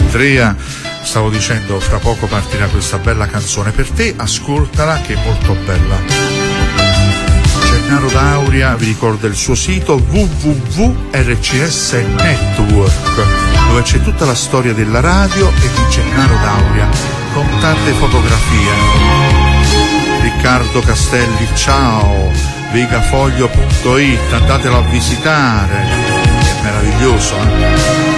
Andrea, stavo dicendo, fra poco partirà questa bella canzone per te, ascoltala che è molto bella. Gennaro D'Auria vi ricorda il suo sito www.rcs Network, dove c'è tutta la storia della radio e di Gennaro D'Auria con tante fotografie. Riccardo Castelli, ciao, vegafoglio.it, andatelo a visitare, è meraviglioso,